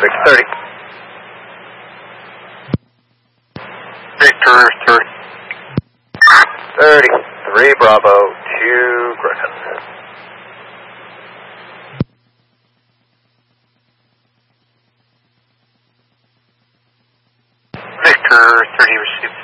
Victor 30. Victor 30. 30. 3 Bravo 2 Griffin. Victor 30 received.